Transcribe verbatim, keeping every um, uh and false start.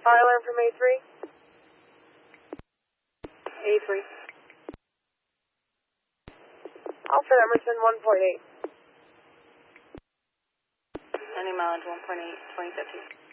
Fire alarm from A three. A three. Alfred Emerson, one point eight. Sending mileage one point eight, twenty fifty.